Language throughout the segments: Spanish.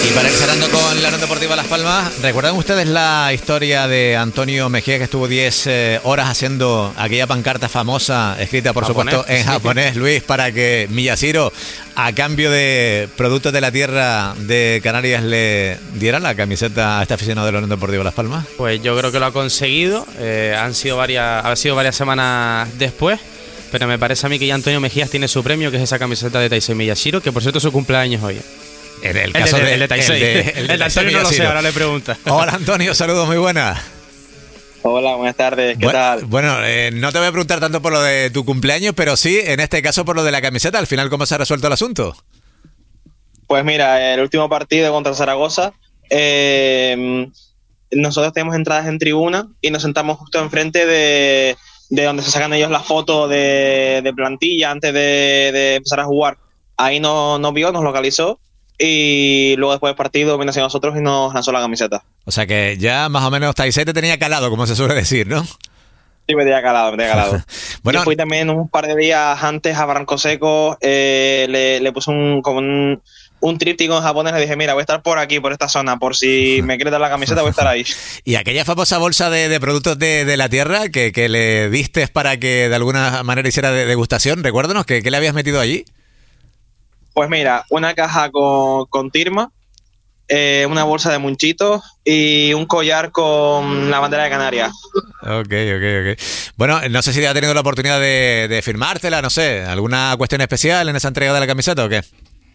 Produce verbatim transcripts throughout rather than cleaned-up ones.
Y para ir cerrando con la Unión Deportiva Las Palmas, ¿recuerdan ustedes la historia de Antonio Mejía, que estuvo diez eh, horas haciendo aquella pancarta famosa, escrita por japonés, supuesto en sí. japonés, Luis, para que Miyashiro, a cambio de productos de la tierra de Canarias, le diera la camiseta a este aficionado de la Unión Deportiva Las Palmas? Pues yo creo que lo ha conseguido. Eh, han sido varias, ha sido varias semanas después. Pero me parece a mí que ya Antonio Mejías tiene su premio, que es esa camiseta de Taisei Miyashiro, que por cierto es su cumpleaños hoy. En el caso el de, de, el de Taisei. El de, el de, el de Antonio no lo sé, ahora le pregunta. Hola Antonio, saludos, muy buenas. Hola, buenas tardes, ¿qué bueno, tal? Bueno, eh, no te voy a preguntar tanto por lo de tu cumpleaños, pero sí, en este caso por lo de la camiseta. Al final, ¿cómo se ha resuelto el asunto? Pues mira, el último partido contra Zaragoza, eh, nosotros tenemos entradas en tribuna y nos sentamos justo enfrente de, de donde se sacan ellos las fotos de, de plantilla antes de, de empezar a jugar. Ahí nos, nos vio, nos localizó y luego después del partido vino hacia nosotros y nos lanzó la camiseta. O sea que ya más o menos Taisei te tenía calado, como se suele decir, ¿no? Sí, me tenía calado, me tenía calado. Bueno, yo fui también un par de días antes a Barranco Seco, eh, le, le puse un, como un, un tríptico en japonés, le dije, mira, voy a estar por aquí, por esta zona, por si me quieres dar la camiseta, voy a estar ahí. Y aquella famosa bolsa de, de productos de, de la tierra que, que le diste para que de alguna manera hiciera de degustación, recuérdanos, ¿qué, qué le habías metido allí? Pues mira, una caja con, con Tirma, eh, una bolsa de munchitos y un collar con la bandera de Canarias. Ok, ok, ok. Bueno, no sé si ha tenido la oportunidad de, de firmártela, no sé, ¿alguna cuestión especial en esa entrega de la camiseta o qué?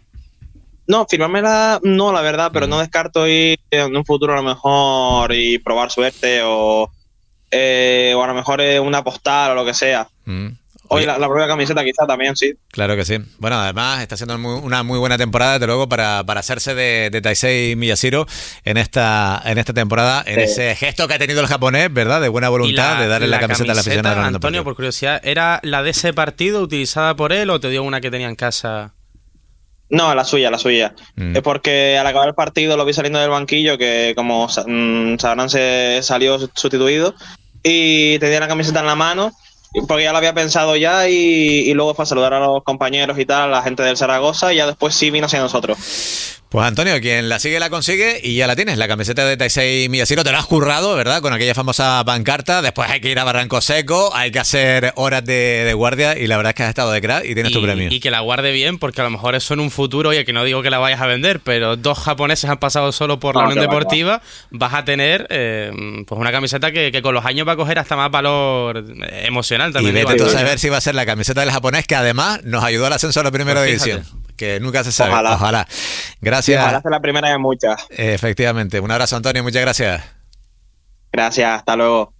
No, firmármela no, la verdad, pero no descarto ir en un futuro a lo mejor y probar suerte o, eh, o a lo mejor una postal o lo que sea. Mm. Hoy la, la propia camiseta quizá también, sí. Claro que sí. Bueno, además está siendo muy, una muy buena temporada, desde luego, para, para hacerse de, de Taisei Miyashiro en esta, en esta temporada, en sí. ese gesto que ha tenido el japonés, ¿verdad? De buena voluntad, la, de darle la, la camiseta, camiseta a la afición de la Antonio, por curiosidad, ¿era la de ese partido utilizada por él o te dio una que tenía en casa? No, la suya, la suya. Mm. Es porque al acabar el partido lo vi saliendo del banquillo, que como mmm, sabrán se salió sustituido, y tenía la camiseta en la mano, porque ya lo había pensado ya y, y luego fue a saludar a los compañeros y tal, a la gente del Zaragoza, y ya después sí vino hacia nosotros. Pues Antonio, quien la sigue la consigue y ya la tienes, la camiseta de Taisei Miyashiro. Te la has currado, ¿verdad? Con aquella famosa pancarta. Después hay que ir a Barranco Seco, hay que hacer horas de, de guardia y la verdad es que has estado de crack y tienes y, tu premio. Y que la guarde bien, porque a lo mejor eso en un futuro, oye, que no digo que la vayas a vender, pero dos japoneses han pasado solo por no, la Unión Deportiva, va, vas a tener eh, pues una camiseta que, que con los años va a coger hasta más valor emocional también. Y vete tú a saber si va a ser la camiseta del japonés, que además nos ayudó al ascenso a la primera pues división. Que nunca se sabe. Ojalá. Ojalá. Gracias. Ojalá sea la primera de muchas. Efectivamente. Un abrazo, Antonio. Muchas gracias. Gracias. Hasta luego.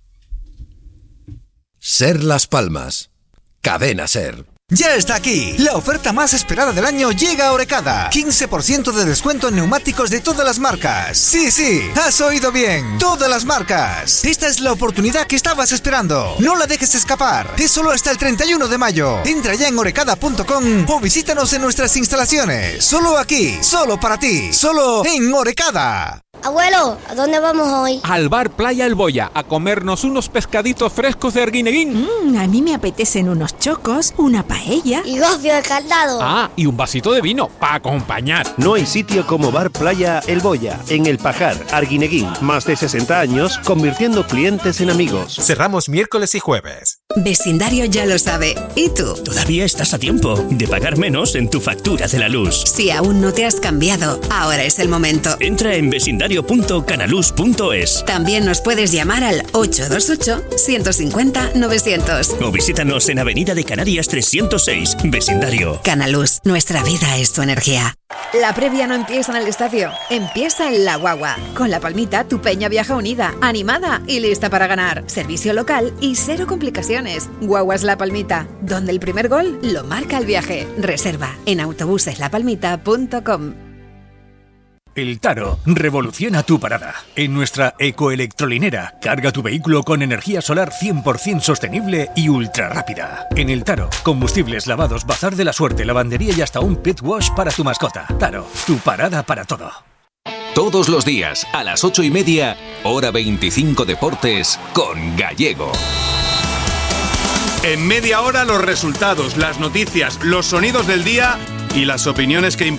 Ser Las Palmas. Cadena Ser. Ya está aquí. La oferta más esperada del año llega a Orecada. quince por ciento de descuento en neumáticos de todas las marcas. Sí, sí, has oído bien. Todas las marcas. Esta es la oportunidad que estabas esperando. No la dejes escapar. Es solo hasta el treinta y uno de mayo. Entra ya en orecada punto com o visítanos en nuestras instalaciones. Solo aquí, solo para ti, solo en Orecada. Abuelo, ¿a dónde vamos hoy? Al bar Playa El Boya, a comernos unos pescaditos frescos de Arguineguín. Mm, a mí me apetecen unos chocos, una paella. Y gofio de caldado. Ah, y un vasito de vino, para acompañar. No hay sitio como bar Playa El Boya, en El Pajar, Arguineguín. Más de sesenta años, convirtiendo clientes en amigos. Cerramos miércoles y jueves. Vecindario ya lo sabe. ¿Y tú? Todavía estás a tiempo de pagar menos en tu factura de la luz. Si aún no te has cambiado, ahora es el momento. Entra en vecindario punto canaluz punto es. También nos puedes llamar al ocho dos ocho, ciento cincuenta, novecientos. O visítanos en Avenida de Canarias trescientos seis, Vecindario. Canaluz, nuestra vida es tu energía. La previa no empieza en el estadio, empieza en La Guagua. Con La Palmita, tu peña viaja unida, animada y lista para ganar. Servicio local y cero complicaciones. Guaguas La Palmita, donde el primer gol lo marca el viaje. Reserva en autobuses la palmita punto com. El Taro revoluciona tu parada. En nuestra ecoelectrolinera, carga tu vehículo con energía solar cien por ciento sostenible y ultra rápida. En El Taro, combustibles, lavados, bazar de la suerte, lavandería y hasta un pet wash para tu mascota. Taro, tu parada para todo. Todos los días, a las ocho y media, hora veinticinco Deportes, con Gallego. En media hora los resultados, las noticias, los sonidos del día y las opiniones que